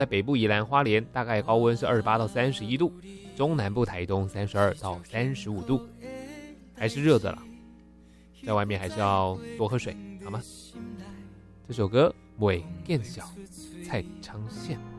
在北部宜兰花莲大概高温是28到31度，中南部台东32到35度，还是热的啦，在外面还是要多喝水好吗？这首歌《袂见笑》蔡昌宪。